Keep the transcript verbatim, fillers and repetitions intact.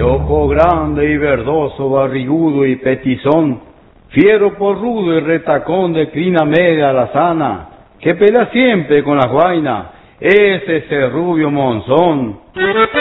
de ojo grande y verdoso, barrigudo y petizón, fiero por rudo y retacón de crina media alazana, que pelea siempre con las guainas, ese es el rubio Monzón.